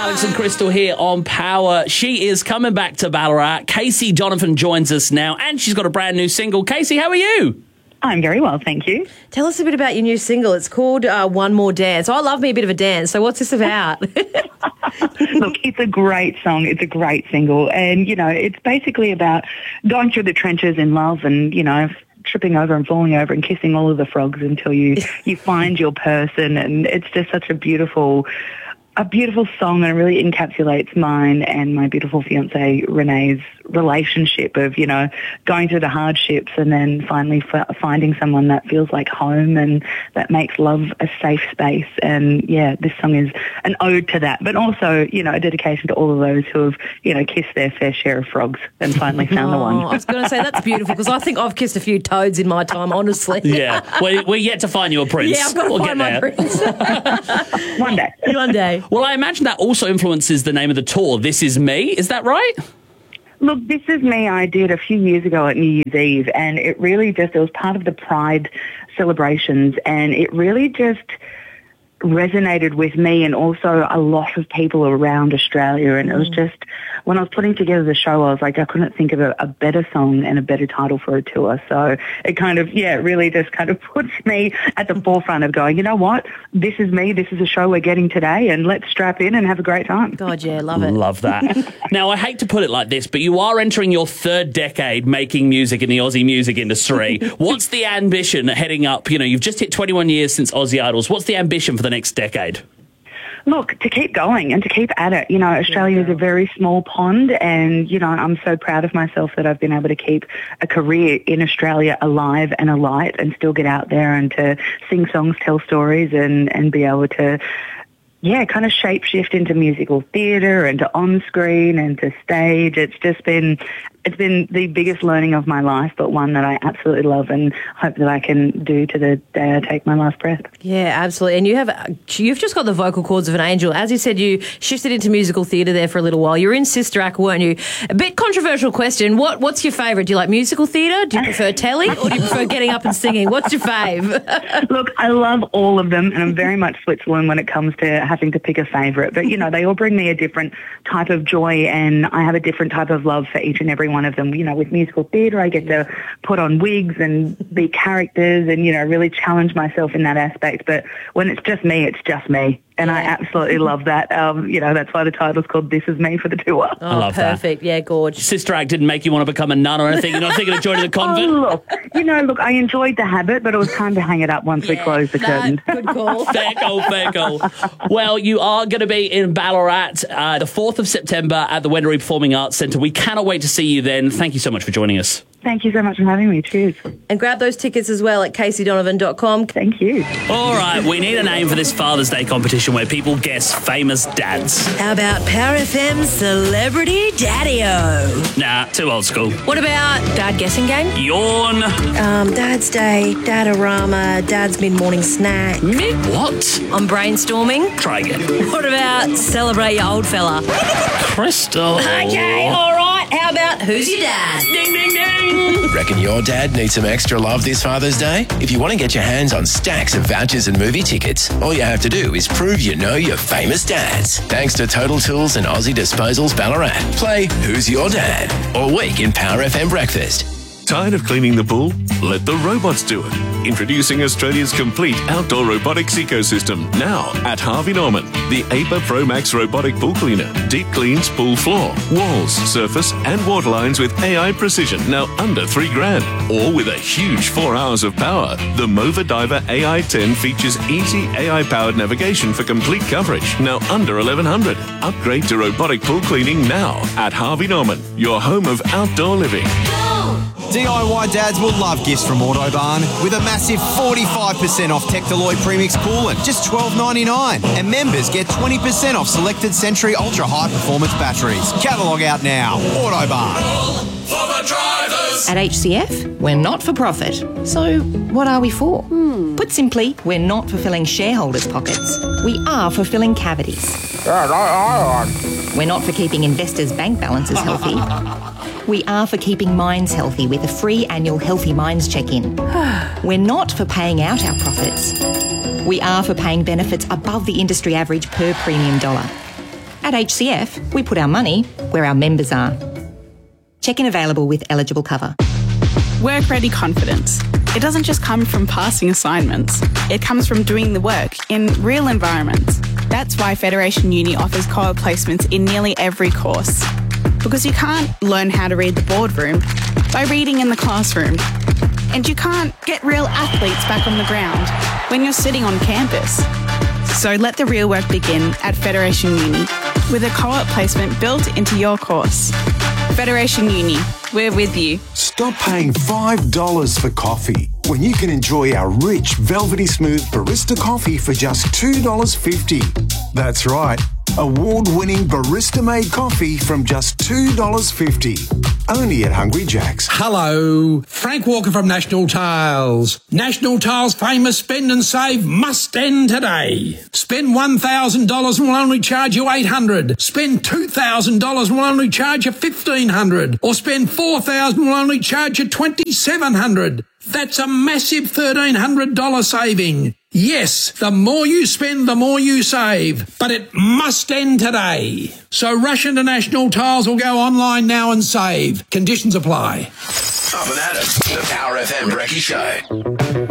Alex and Crystal here on Power. She is coming back to Ballarat. Casey Donovan joins us now, and she's got a brand new single. Casey, how are you? I'm very well, thank you. Tell us a bit about your new single. It's called One More Dance. I love me a bit of a dance. So what's this about? Look, it's a great song. It's a great single. And, you know, it's basically about going through the trenches in love and, you know, tripping over and falling over and kissing all of the frogs until you find your person. And it's just such a beautiful song, and it really encapsulates mine and my beautiful fiancé Renee's relationship of, you know, going through the hardships and then finally finding someone that feels like home and that makes love a safe space. And yeah, this song is an ode to that, but also, you know, a dedication to all of those who have, you know, kissed their fair share of frogs and finally found the one. I was going to say, that's beautiful, because I think I've kissed a few toads in my time, honestly. Yeah, we're yet to find you a prince. Yeah, I've got to find my prince. One day. One day. Well, I imagine that also influences the name of the tour, This Is Me. Is that right? Look, This Is Me I did a few years ago at New Year's Eve, and it was part of the Pride celebrations, and it really just resonated with me and also a lot of people around Australia. And it was just, when I was putting together the show, I was like, I couldn't think of a better song and a better title for a tour. So it kind of, really just kind of puts me at the forefront of going, you know what, this is me, this is a show we're getting today, and let's strap in and have a great time. God, yeah, love it. Love that. Now, I hate to put it like this, but you are entering your third decade making music in the Aussie music industry. What's the ambition heading up? You know, you've just hit 21 years since Aussie Idols. What's the ambition for the next decade? Look, to keep going and to keep at it. You know, Australia is a very small pond, and, you know, I'm so proud of myself that I've been able to keep a career in Australia alive and alight and still get out there and to sing songs, tell stories, and be able to, kind of shape-shift into musical theatre and to on-screen and to stage. It's been the biggest learning of my life, but one that I absolutely love and hope that I can do to the day I take my last breath. Yeah, absolutely. And you've just got the vocal cords of an angel. As you said, you shifted into musical theatre there for a little while. You were in Sister Act, weren't you? A bit controversial question. What's your favourite? Do you like musical theatre? Do you prefer telly? Or do you prefer getting up and singing? What's your fave? Look, I love all of them, and I'm very much Switzerland when it comes to having to pick a favourite. But, you know, they all bring me a different type of joy, and I have a different type of love for each and every one of them. You know, with musical theatre, I get to put on wigs and be characters and, you know, really challenge myself in that aspect. But when it's just me, it's just me. And I absolutely love that. You know, that's why the title's called This Is Me for the tour. Oh, I love perfect. That. Yeah, gorgeous. Sister Act didn't make you want to become a nun or anything? You're not thinking of joining the convent? Look, I enjoyed the habit, but it was time to hang it up once we closed the curtain. Good call. Fair call. Well, you are going to be in Ballarat the 4th of September at the Wendouree Performing Arts Centre. We cannot wait to see you then. Thank you so much for joining us. Thank you so much for having me. Cheers. And grab those tickets as well at CaseyDonovan.com. Thank you. All right, we need a name for this Father's Day competition where people guess famous dads. How about Power FM Celebrity Daddy-O? Nah, too old school. What about Dad Guessing Game? Yawn. Dad's Day, Dadarama, Dad's Mid-Morning Snack. What? I'm brainstorming. Try again. What about Celebrate Your Old Fella? Crystal. Okay, all right. How about Who's Your Dad? Ding, ding, ding. Reckon your dad needs some extra love this Father's Day? If you want to get your hands on stacks of vouchers and movie tickets, all you have to do is prove you know your famous dads. Thanks to Total Tools and Aussie Disposals Ballarat. Play Who's Your Dad? All week in Power FM Breakfast. Tired of cleaning the pool? Let the robots do it. Introducing Australia's complete outdoor robotics ecosystem. Now at Harvey Norman. The APA Pro Max robotic pool cleaner. Deep cleans pool floor, walls, surface and water lines with AI precision. Now under $3,000. Or with a huge 4 hours of power. The Mova Diver AI 10 features easy AI-powered navigation for complete coverage. Now under $1,100. Upgrade to robotic pool cleaning now at Harvey Norman. Your home of outdoor living. DIY dads will love gifts from Autobarn with a massive 45% off Tectaloid Premix coolant, just $12.99. And members get 20% off selected Century Ultra High Performance batteries. Catalogue out now. Autobarn. At HCF, we're not for profit. So what are we for? Put simply, we're not for filling shareholders' pockets. We are for filling cavities. We're not for keeping investors' bank balances healthy. We are for keeping minds healthy with a free annual Healthy Minds check-in. We're not for paying out our profits. We are for paying benefits above the industry average per premium dollar. At HCF, we put our money where our members are. Check-in available with eligible cover. Work-ready confidence. It doesn't just come from passing assignments. It comes from doing the work in real environments. That's why Federation Uni offers co-op placements in nearly every course. Because you can't learn how to read the boardroom by reading in the classroom. And you can't get real athletes back on the ground when you're sitting on campus. So let the real work begin at Federation Uni with a co-op placement built into your course. Federation Uni, we're with you. Stop paying $5 for coffee when you can enjoy our rich, velvety smooth barista coffee for just $2.50. That's right, award-winning barista-made coffee from just $2.50. Only at Hungry Jack's. Hello, Frank Walker from National Tiles. National Tiles' famous spend and save must end today. Spend $1,000 and we'll only charge you $800. Spend $2,000 and we'll only charge you $1,500. Or spend $4,000 and we'll only charge you $2,700. That's a massive $1,300 saving. Yes, the more you spend, the more you save. But it must end today. So rush into National Tiles or go online now and save. Conditions apply. Up and at it, the Power FM Brekkie Show.